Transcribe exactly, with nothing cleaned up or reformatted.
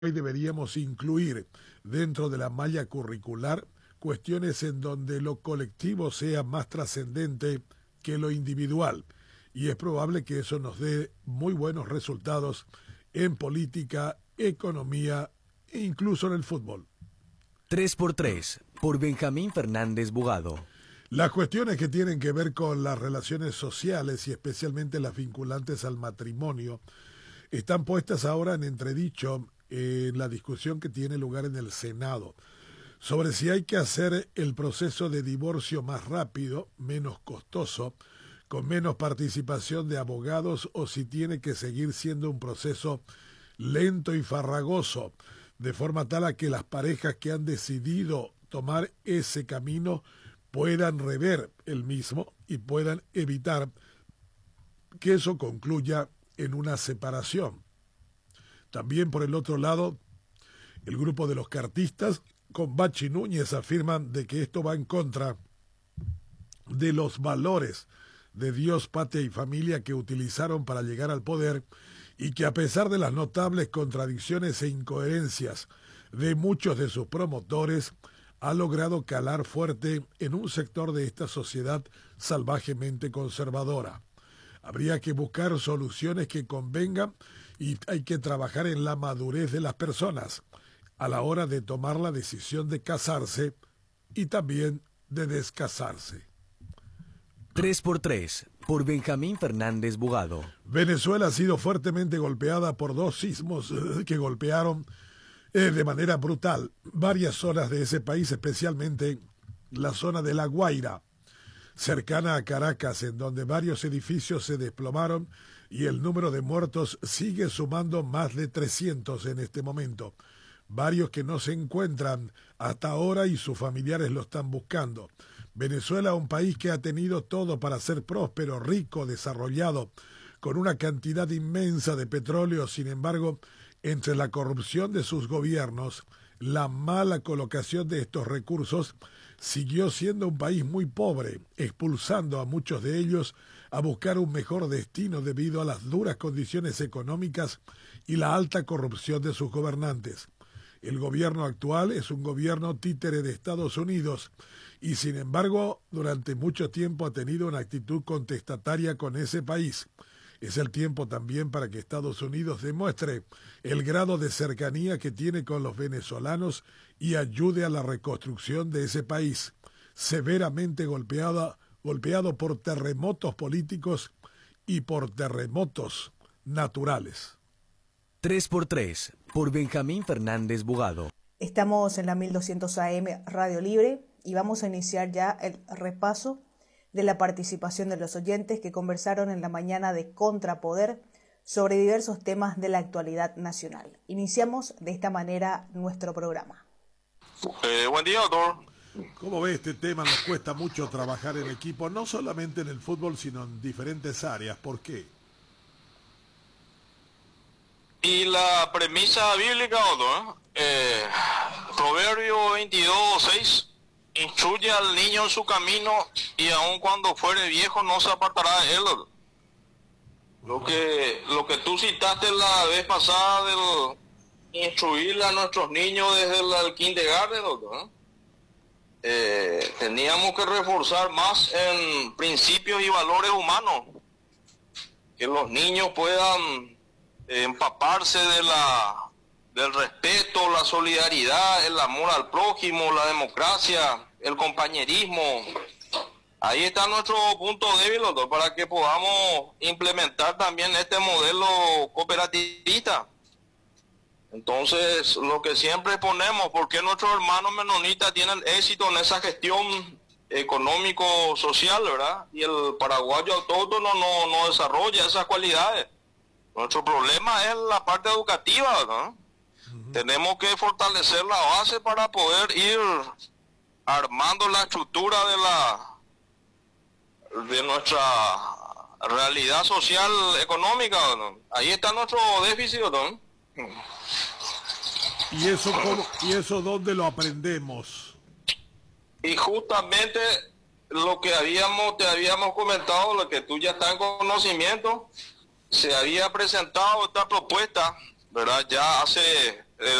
Hoy deberíamos incluir dentro de la malla curricular cuestiones en donde lo colectivo sea más trascendente que lo individual. Y es probable que eso nos dé muy buenos resultados en política, economía e incluso en el fútbol. tres por tres, por Benjamín Fernández Bugado. Las cuestiones que tienen que ver con las relaciones sociales y especialmente las vinculantes al matrimonio están puestas ahora en entredicho en la discusión que tiene lugar en el Senado sobre si hay que hacer el proceso de divorcio más rápido, menos costoso, con menos participación de abogados, o si tiene que seguir siendo un proceso lento y farragoso, de forma tal a que las parejas que han decidido tomar ese camino puedan rever el mismo y puedan evitar que eso concluya en una separación. También por el otro lado, el grupo de los cartistas con Bachi Núñez afirman de que esto va en contra de los valores de Dios, patria y familia que utilizaron para llegar al poder, y que a pesar de las notables contradicciones e incoherencias de muchos de sus promotores, ha logrado calar fuerte en un sector de esta sociedad salvajemente conservadora. Habría que buscar soluciones que convengan y hay que trabajar en la madurez de las personas a la hora de tomar la decisión de casarse y también de descasarse. tres por tres, por Benjamín Fernández Bugado. Venezuela ha sido fuertemente golpeada por dos sismos que golpearon eh, de manera brutal varias zonas de ese país, especialmente la zona de La Guaira, cercana a Caracas, en donde varios edificios se desplomaron y el número de muertos sigue sumando más de trescientos en este momento. Varios que no se encuentran hasta ahora y sus familiares lo están buscando. Venezuela, un país que ha tenido todo para ser próspero, rico, desarrollado, con una cantidad inmensa de petróleo. Sin embargo, entre la corrupción de sus gobiernos, la mala colocación de estos recursos, siguió siendo un país muy pobre, expulsando a muchos de ellos a buscar un mejor destino debido a las duras condiciones económicas y la alta corrupción de sus gobernantes. El gobierno actual es un gobierno títere de Estados Unidos y, sin embargo, durante mucho tiempo ha tenido una actitud contestataria con ese país. Es el tiempo también para que Estados Unidos demuestre el grado de cercanía que tiene con los venezolanos y ayude a la reconstrucción de ese país, severamente golpeado, golpeado por terremotos políticos y por terremotos naturales. tres por tres, por Benjamín Fernández Bugado. Estamos en la mil doscientos A M Radio Libre y vamos a iniciar ya el repaso de la participación de los oyentes que conversaron en la mañana de Contrapoder sobre diversos temas de la actualidad nacional. Iniciamos de esta manera nuestro programa. Eh, buen día, doctor. ¿Cómo ve este tema? Nos cuesta mucho trabajar en equipo, no solamente en el fútbol, sino en diferentes áreas. ¿Por qué? Y la premisa bíblica, doctor, eh, Proverbio veintidós, seis, instruye al niño en su camino y aun cuando fuere viejo no se apartará de él. Doctor. Lo que, lo que tú citaste la vez pasada del instruirle a nuestros niños desde el, el kindergarten, doctor, eh, teníamos que reforzar más en principios y valores humanos, que los niños puedan empaparse de la del respeto, la solidaridad, el amor al prójimo, la democracia, el compañerismo. Ahí está nuestro punto débil, doctor, para que podamos implementar también este modelo cooperativista. Entonces, lo que siempre ponemos, ¿por qué nuestros hermanos menonitas tienen éxito en esa gestión económico-social, verdad? Y el paraguayo autóctono no, no desarrolla esas cualidades. Nuestro problema es la parte educativa, ¿no? Uh-huh. Tenemos que fortalecer la base para poder ir armando la estructura de la de nuestra realidad social económica, ¿no? Ahí está nuestro déficit, ¿no? ¿Y eso cómo, y eso dónde lo aprendemos? Y justamente lo que habíamos te habíamos comentado, lo que tú ya estás en conocimiento. Se había presentado esta propuesta, ¿verdad? Ya hace